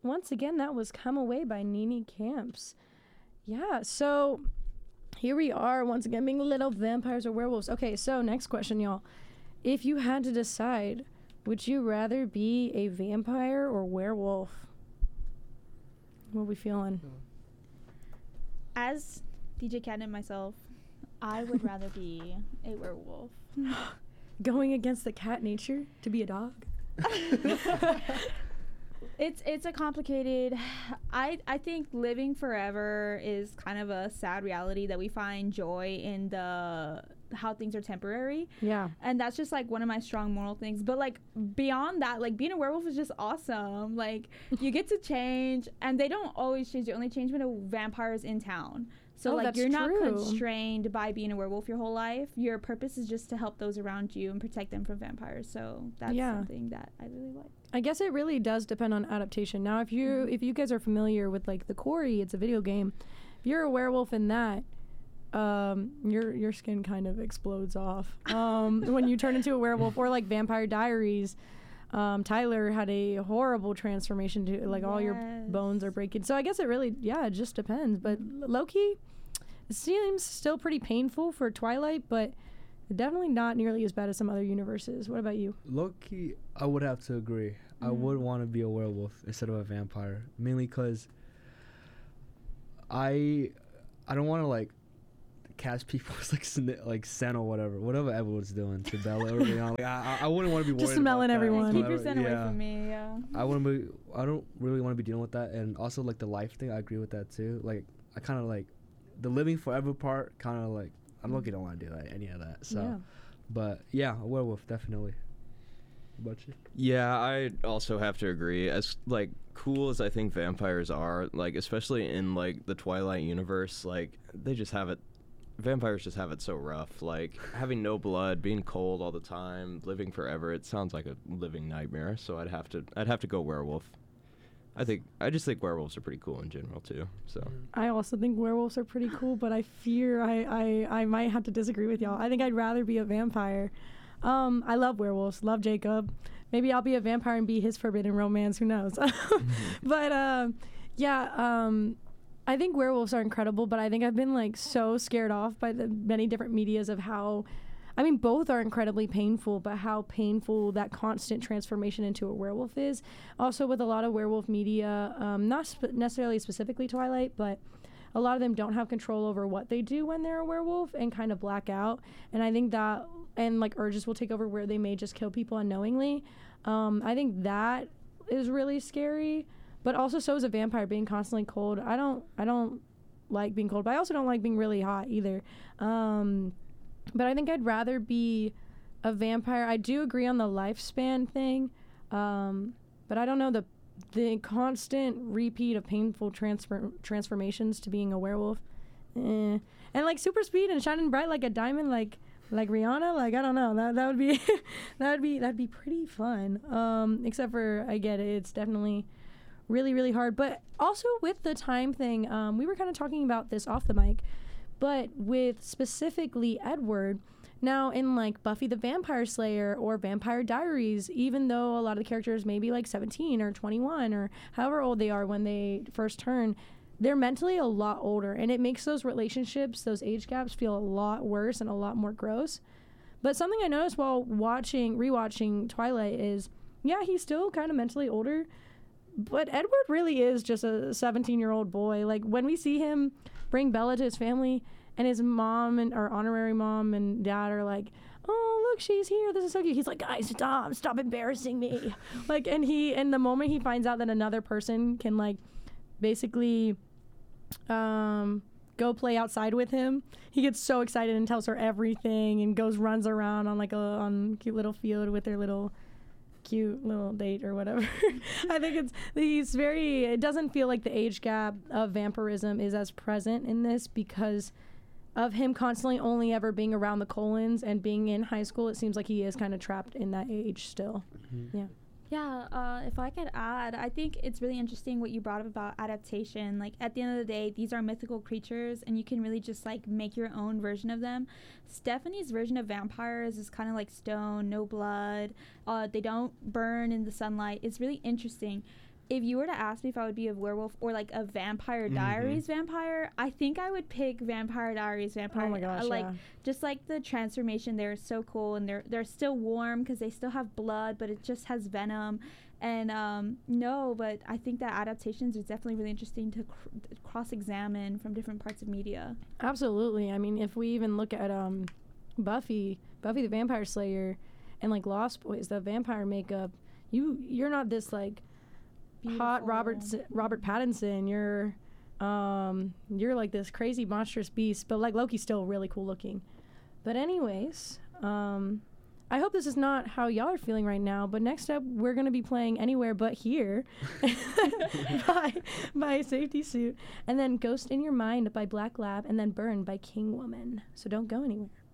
once again, that was Come Away by Nene Camps. Yeah, so here we are once again being little vampires or werewolves. Okay, so next question, y'all. If you had to decide, would you rather be a vampire or werewolf? What are we feeling? As DJ Cat and myself, I would rather be a werewolf. Going against the cat nature to be a dog? It's a complicated. I think living forever is kind of a sad reality that we find joy in the how things are temporary. Yeah. And that's just like one of my strong moral things. But like beyond that, like being a werewolf is just awesome. Like you get to change, and they don't always change. They only change when a vampire is in town. So like you're not constrained by being a werewolf your whole life. Your purpose is just to help those around you and protect them from vampires. So that's something that I really like. I guess it really does depend on adaptation. Now, if you guys are familiar with like the Quarry, it's a video game. If you're a werewolf in that, your skin kind of explodes off when you turn into a werewolf. Or like Vampire Diaries, Tyler had a horrible transformation to like all your bones are breaking. So I guess it really it just depends. But low-key, it seems still pretty painful for Twilight, but definitely not nearly as bad as some other universes. What about you? Low-key, I would have to agree. I would want to be a werewolf instead of a vampire, mainly because I don't want to like catch people's like scent or whatever Edward's doing to Bella early on. Like, I wouldn't want to be just worried smelling about everyone. Keep your scent away from me. Yeah. I don't really want to be dealing with that, and also like the life thing. I agree with that too. Like I kind of like the living forever part. Kind of like I don't want to do any of that. So, but yeah, a werewolf definitely. What about you? Yeah, I also have to agree. As like cool as I think vampires are, like especially in like the Twilight universe, like vampires just have it so rough. Like having no blood, being cold all the time, living forever. It sounds like a living nightmare. So I'd have to go werewolf. I just think werewolves are pretty cool in general too. So I also think werewolves are pretty cool, but I fear I might have to disagree with y'all. I think I'd rather be a vampire. I love werewolves, love Jacob. Maybe I'll be a vampire and be his forbidden romance, who knows. But I think werewolves are incredible, but I think I've been like so scared off by the many different medias of how, I mean, both are incredibly painful, but how painful that constant transformation into a werewolf is. Also with a lot of werewolf media, not necessarily specifically Twilight, but a lot of them don't have control over what they do when they're a werewolf and kind of black out. And I think that, and like urges will take over where they may just kill people unknowingly. I think that is really scary. But also so is a vampire, being constantly cold. I don't like being cold, but I also don't like being really hot either. But I think I'd rather be a vampire. I do agree on the lifespan thing. But I don't know, the constant repeat of painful transformations to being a werewolf. And like super speed and shining bright like a diamond, like Rihanna, like I don't know, that would be that'd be pretty fun. Except for I get it, it's definitely really, really hard. But also with the time thing, we were kind of talking about this off the mic, but with specifically Edward, now in like Buffy the Vampire Slayer or Vampire Diaries, even though a lot of the characters may be like 17 or 21 or however old they are when they first turn, they're mentally a lot older, and it makes those relationships, those age gaps, feel a lot worse and a lot more gross. But something I noticed while rewatching Twilight is, yeah, he's still kind of mentally older, but Edward really is just a 17-year-old boy. Like when we see him bring Bella to his family, and his mom and our honorary mom and dad are like, "Oh, look, she's here. This is so cute." He's like, "Guys, stop embarrassing me." Like, and the moment he finds out that another person can like basically go play outside with him, he gets so excited and tells her everything and runs around on like a cute little field with their cute little date or whatever. I think it doesn't feel like the age gap of vampirism is as present in this because of him constantly only ever being around the Colons and being in high school. It seems like he is kind of trapped in that age still. Mm-hmm. Yeah, if I could add, I think it's really interesting what you brought up about adaptation. Like, at the end of the day, these are mythical creatures, and you can really just, like, make your own version of them. Stephanie's version of vampires is kind of like stone, no blood. They don't burn in the sunlight. It's really interesting. if you were to ask me if I would be a werewolf or like a Vampire Diaries vampire, I think I would pick Vampire Diaries vampire. Oh my gosh, like just like the transformation there is so cool, and they're still warm because they still have blood, but it just has venom. And but I think that adaptations is definitely really interesting to cross-examine from different parts of media. Absolutely. I mean, if we even look at Buffy the Vampire Slayer, and like Lost Boys, the vampire makeup, you're not this like beautiful hot Robert Pattinson. You're like this crazy monstrous beast, but like Loki's still really cool looking. But anyways, I hope this is not how y'all are feeling right now, but next up we're going to be playing Anywhere But Here by Safety Suit, and then Ghost in Your Mind by Black Lab, and then Burn by King Woman. So don't go anywhere.